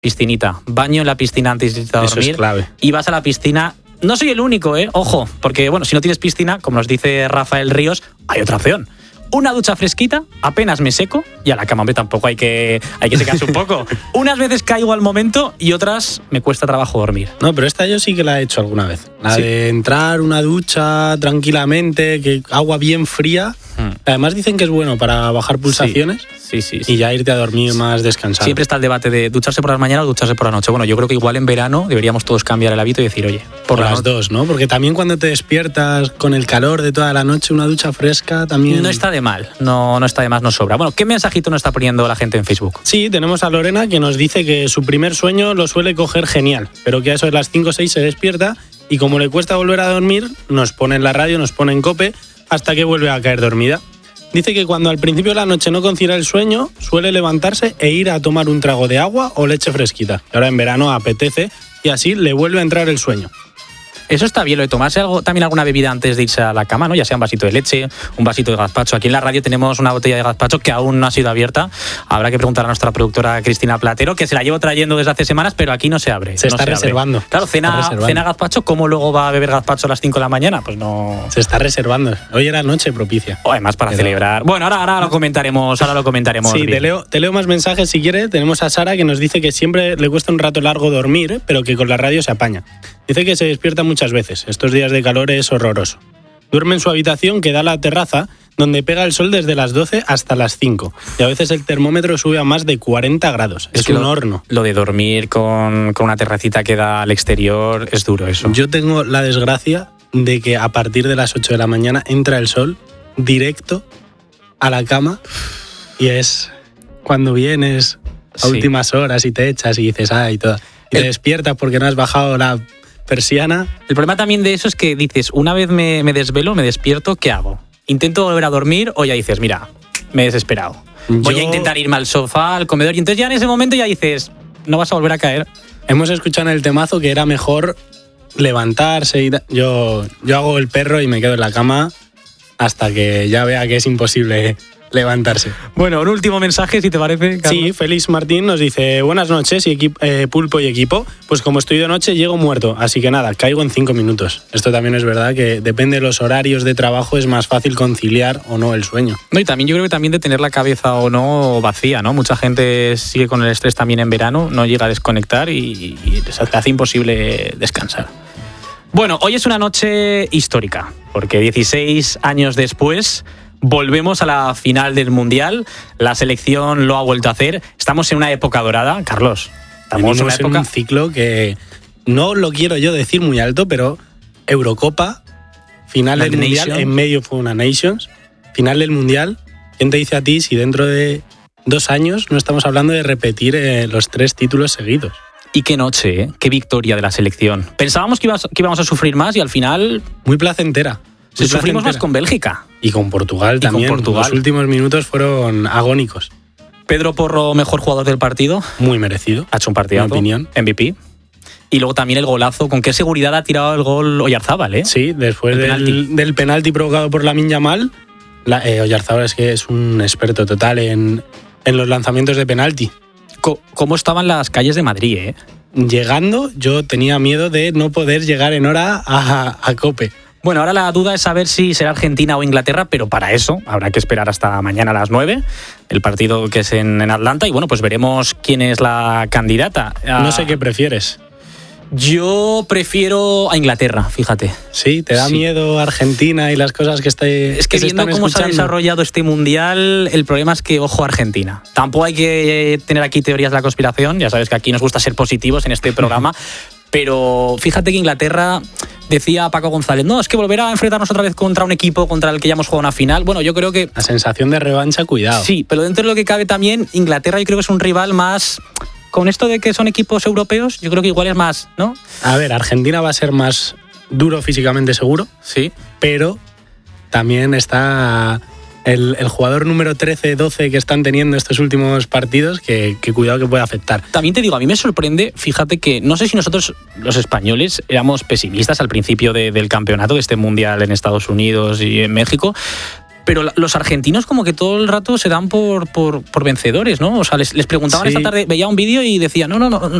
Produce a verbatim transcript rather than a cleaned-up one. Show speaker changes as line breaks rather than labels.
piscinita, baño en la piscina antes de irte a dormir.
Eso es clave.
Y vas a la piscina. No soy el único, ¿eh? Ojo, porque bueno, si no tienes piscina, como nos dice Rafael Ríos, hay otra opción. Una ducha fresquita, apenas me seco, y a la cama, hombre, tampoco hay que, hay que secarse un poco. Unas veces caigo al momento y otras me cuesta trabajo dormir.
No, pero esta yo sí que la he hecho alguna vez. La
¿Sí?
de entrar una ducha tranquilamente, que agua bien fría. Hmm. Además dicen que es bueno para bajar pulsaciones.
Sí, sí, sí.
Y ya irte a dormir más descansado.
Siempre está el debate de ducharse por las mañanas o ducharse por la noche. Bueno, yo creo que igual en verano deberíamos todos cambiar el hábito y decir, oye, por,
por
la
las
noche.
dos, ¿no? Porque también cuando te despiertas con el calor de toda la noche, una ducha fresca también...
No está de mal, no, no está de más, no sobra. Bueno, ¿qué mensajito nos está poniendo la gente en Facebook?
Sí, tenemos a Lorena que nos dice que su primer sueño lo suele coger genial, pero que a eso de las cinco o seis se despierta y como le cuesta volver a dormir, nos pone en la radio, nos pone en COPE hasta que vuelve a caer dormida. Dice que cuando al principio de la noche no concilia el sueño, suele levantarse e ir a tomar un trago de agua o leche fresquita. Y ahora en verano apetece y así le vuelve a entrar el sueño.
Eso está bien, lo de tomarse algo, también alguna bebida antes de irse a la cama, ¿no? Ya sea un vasito de leche, un vasito de gazpacho. Aquí en la radio tenemos una botella de gazpacho que aún no ha sido abierta. Habrá que preguntar a nuestra productora Cristina Platero, que se la llevo trayendo desde hace semanas, pero aquí no se abre.
Se
no
está
se
reservando.
Abre. Claro, cena,
reservando.
cena gazpacho, ¿cómo luego va a beber gazpacho a las cinco de la mañana? Pues no...
Se está reservando. Hoy era noche propicia.
O además para pero... celebrar. Bueno, ahora, ahora lo comentaremos, ahora lo comentaremos.
Sí, te leo, te leo más mensajes si quieres. Tenemos a Sara que nos dice que siempre le cuesta un rato largo dormir, pero que con la radio se apaña. Dice que se despierta muchas veces. Estos días de calor es horroroso. Duerme en su habitación que da a la terraza, donde pega el sol desde las doce hasta las cinco. Y a veces el termómetro sube a más de cuarenta grados. Es, es un
lo,
horno.
Lo de dormir con, con una terracita que da al exterior es duro eso.
Yo tengo la desgracia de que a partir de las ocho de la mañana entra el sol directo a la cama y es cuando vienes a sí. últimas horas y te echas y dices, ay, todo. Y el... te despiertas porque no has bajado la persiana.
El problema también de eso es que dices, una vez me, me desvelo, me despierto, ¿qué hago? Intento volver a dormir o ya dices, mira, me he desesperado. Yo... Voy a intentar irme al sofá, al comedor y entonces ya en ese momento ya dices, no vas a volver a caer.
Hemos escuchado en el temazo que era mejor levantarse y da... yo, yo hago el perro y me quedo en la cama hasta que ya vea que es imposible levantarse.
Bueno, un último mensaje, si te parece, Carlos.
Sí, Félix Martín nos dice, buenas noches, y equipo, eh, Pulpo y equipo. Pues como estoy de noche, llego muerto, así que nada, caigo en cinco minutos. Esto también es verdad, que depende de los horarios de trabajo, es más fácil conciliar o no el sueño.
No, y también yo creo que también de tener la cabeza o no vacía, ¿no? Mucha gente sigue con el estrés también en verano, no llega a desconectar y, y se hace imposible descansar. Bueno, hoy es una noche histórica, porque dieciséis años después... volvemos a la final del Mundial, la selección lo ha vuelto a hacer, estamos en una época dorada, Carlos. Estamos en una época...
en un ciclo que no lo quiero yo decir muy alto, pero Eurocopa, final del Mundial, en medio fue una Nations, final del Mundial. ¿Quién te dice a ti si dentro de dos años no estamos hablando de repetir eh, los tres títulos seguidos?
Y qué noche, ¿eh? Qué victoria de la selección. Pensábamos que, ibas, que íbamos a sufrir más y al final...
Muy placentera.
Si sufrimos más con Bélgica.
Y con Portugal
y
también.
Con Portugal.
Los últimos minutos fueron agónicos.
Pedro Porro, mejor jugador del partido.
Muy merecido.
Ha hecho un partidazo.
En mi opinión.
M V P. Y luego también el golazo. ¿Con qué seguridad ha tirado el gol Oyarzábal, eh?
Sí, después del penalti, del penalti provocado por Lamine Yamal, la, eh, Oyarzábal es que es un experto total en, en los lanzamientos de penalti.
¿Cómo estaban las calles de Madrid, eh?
Llegando, yo tenía miedo de no poder llegar en hora a, a COPE.
Bueno, ahora la duda es saber si será Argentina o Inglaterra, pero para eso habrá que esperar hasta mañana a las nueve, el partido que es en, en Atlanta, y bueno, pues veremos quién es la candidata.
No sé qué prefieres.
Yo prefiero a Inglaterra, fíjate.
Sí, ¿te da sí. miedo Argentina y las cosas que, esté,
es que,
que
viendo
se están
cómo
escuchando?
se ha desarrollado este Mundial, el problema es que, ojo, Argentina. Tampoco hay que tener aquí teorías de la conspiración, ya sabes que aquí nos gusta ser positivos en este programa, pero fíjate que Inglaterra... Decía Paco González, no, es que volver a enfrentarnos otra vez contra un equipo contra el que ya hemos jugado una final. Bueno, yo creo que...
La sensación de revancha, cuidado.
Sí, pero dentro de lo que cabe también, Inglaterra yo creo que es un rival más... Con esto de que son equipos europeos, yo creo que igual es más, ¿no?
A ver, Argentina va a ser más duro físicamente seguro.
Sí.
Pero también está... El, el jugador número trece doce que están teniendo estos últimos partidos, que, que cuidado que puede afectar.
También te digo, a mí me sorprende, fíjate que no sé si nosotros, los españoles, éramos pesimistas al principio de, del campeonato, de este Mundial en Estados Unidos y en México, Pero la, los argentinos como que todo el rato se dan por, por, por vencedores, ¿no? O sea, les, les preguntaban
Sí.
esta tarde, veía un vídeo y decía, no, no, no,